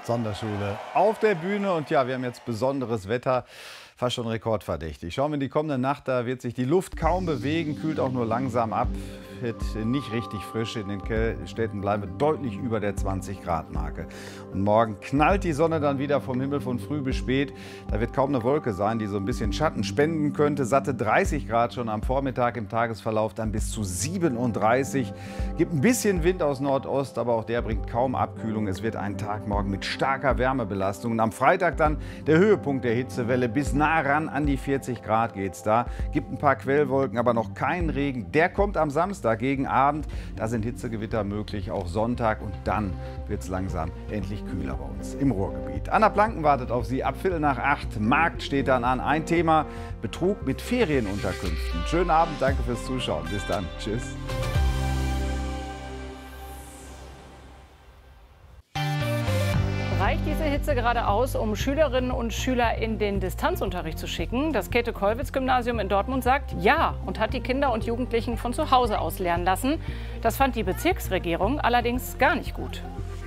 Sonderschule auf der Bühne und ja, wir haben jetzt besonderes Wetter, fast schon rekordverdächtig. Schauen wir in die kommende Nacht, da wird sich die Luft kaum bewegen, kühlt auch nur langsam ab, wird nicht richtig frisch. In den Städten bleiben wir deutlich über der 20-Grad-Marke. Und morgen knallt die Sonne dann wieder vom Himmel von früh bis spät. Da wird kaum eine Wolke sein, die so ein bisschen Schatten spenden könnte. Satte 30 Grad schon am Vormittag, im Tagesverlauf dann bis zu 37. Gibt ein bisschen Wind aus Nordost, aber auch der bringt kaum Abkühlung. Es wird ein Tag morgen mit starker Wärmebelastung. Und am Freitag dann der Höhepunkt der Hitzewelle. Bis nah ran an die 40 Grad geht's da. Gibt ein paar Quellwolken, aber noch keinen Regen. Der kommt am Samstag gegen Abend. Da sind Hitzegewitter möglich, auch Sonntag. Und dann wird es langsam endlich kühler bei uns im Ruhrgebiet. Anna Planken wartet auf Sie ab 7:45. Markt steht dann an. Ein Thema: Betrug mit Ferienunterkünften. Schönen Abend, danke fürs Zuschauen. Bis dann. Tschüss. Reicht diese Hitze gerade aus, um Schülerinnen und Schüler in den Distanzunterricht zu schicken? Das Käthe-Kollwitz-Gymnasium in Dortmund sagt ja und hat die Kinder und Jugendlichen von zu Hause aus lernen lassen. Das fand die Bezirksregierung allerdings gar nicht gut.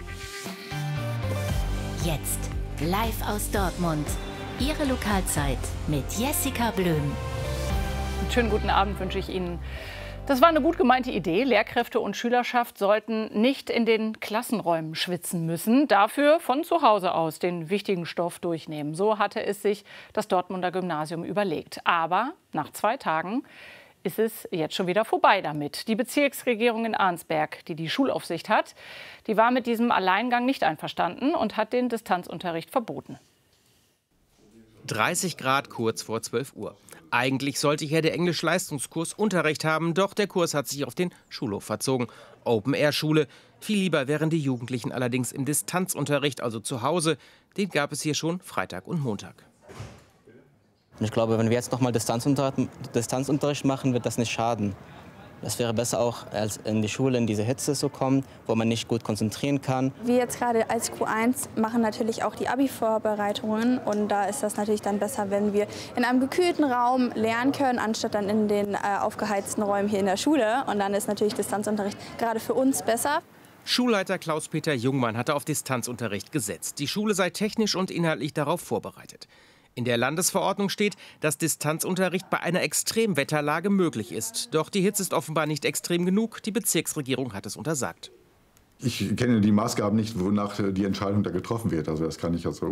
Jetzt live aus Dortmund. Ihre Lokalzeit mit Jessica Blöm. Einen schönen guten Abend wünsche ich Ihnen. Das war eine gut gemeinte Idee. Lehrkräfte und Schülerschaft sollten nicht in den Klassenräumen schwitzen müssen. Dafür von zu Hause aus den wichtigen Stoff durchnehmen. So hatte es sich das Dortmunder Gymnasium überlegt. Aber nach 2 Tagen ist es jetzt schon wieder vorbei damit. Die Bezirksregierung in Arnsberg, die die Schulaufsicht hat, die war mit diesem Alleingang nicht einverstanden und hat den Distanzunterricht verboten. 30 Grad kurz vor 12 Uhr. Eigentlich sollte hier der Englisch-Leistungskurs Unterricht haben, doch der Kurs hat sich auf den Schulhof verzogen. Open-Air-Schule. Viel lieber wären die Jugendlichen allerdings im Distanzunterricht, also zu Hause. Den gab es hier schon Freitag und Montag. Ich glaube, wenn wir jetzt noch mal Distanzunterricht machen, wird das nicht schaden. Das wäre besser auch, als in die Schule in diese Hitze zu kommen, wo man nicht gut konzentrieren kann. Wir jetzt gerade als Q1 machen natürlich auch die Abi-Vorbereitungen. Und da ist das natürlich dann besser, wenn wir in einem gekühlten Raum lernen können, anstatt dann in den aufgeheizten Räumen hier in der Schule. Und dann ist natürlich Distanzunterricht gerade für uns besser. Schulleiter Klaus-Peter Jungmann hatte auf Distanzunterricht gesetzt. Die Schule sei technisch und inhaltlich darauf vorbereitet. In der Landesverordnung steht, dass Distanzunterricht bei einer Extremwetterlage möglich ist. Doch die Hitze ist offenbar nicht extrem genug. Die Bezirksregierung hat es untersagt. Ich kenne die Maßgaben nicht, wonach die Entscheidung da getroffen wird. Also das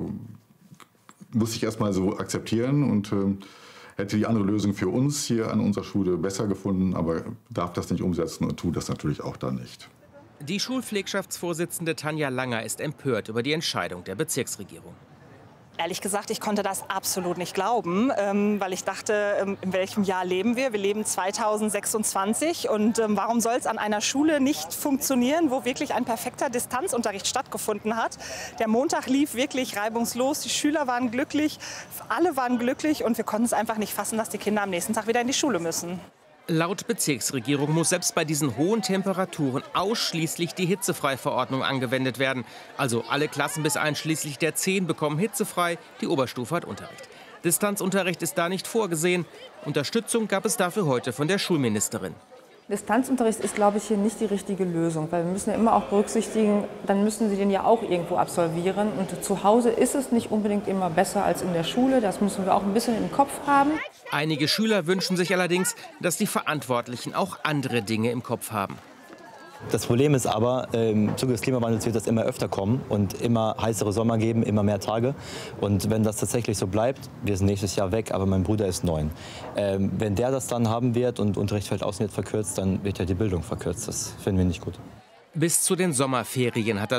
muss ich erst mal so akzeptieren und hätte die andere Lösung für uns hier an unserer Schule besser gefunden, aber darf das nicht umsetzen und tut das natürlich auch dann nicht. Die Schulpflegschaftsvorsitzende Tanja Langer ist empört über die Entscheidung der Bezirksregierung. Ehrlich gesagt, ich konnte das absolut nicht glauben, weil ich dachte, in welchem Jahr leben wir? Wir leben 2026 und warum soll es an einer Schule nicht funktionieren, wo wirklich ein perfekter Distanzunterricht stattgefunden hat? Der Montag lief wirklich reibungslos, die Schüler waren glücklich, alle waren glücklich und wir konnten es einfach nicht fassen, dass die Kinder am nächsten Tag wieder in die Schule müssen. Laut Bezirksregierung muss selbst bei diesen hohen Temperaturen ausschließlich die Hitzefrei-Verordnung angewendet werden. Also alle Klassen bis einschließlich der 10 bekommen hitzefrei, die Oberstufe hat Unterricht. Distanzunterricht ist da nicht vorgesehen. Unterstützung gab es dafür heute von der Schulministerin. Distanzunterricht ist, glaube ich, hier nicht die richtige Lösung, weil wir müssen ja immer auch berücksichtigen, dann müssen sie den ja auch irgendwo absolvieren. Und zu Hause ist es nicht unbedingt immer besser als in der Schule. Das müssen wir auch ein bisschen im Kopf haben. Einige Schüler wünschen sich allerdings, dass die Verantwortlichen auch andere Dinge im Kopf haben. Das Problem ist aber, im Zuge des Klimawandels wird das immer öfter kommen und immer heißere Sommer geben, immer mehr Tage. Und wenn das tatsächlich so bleibt, wir sind nächstes Jahr weg, aber mein Bruder ist 9. Wenn der das dann haben wird und Unterricht fällt aus und jetzt verkürzt, dann wird ja die Bildung verkürzt. Das finden wir nicht gut. Bis zu den Sommerferien hat das